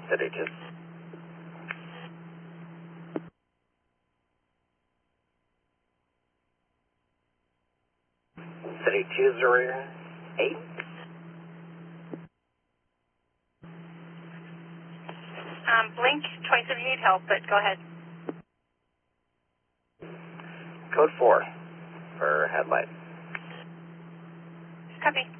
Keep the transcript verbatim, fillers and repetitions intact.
City two. City two zero eight. Um, blink twice if you need help, but go ahead. Code four for headlight. Copy.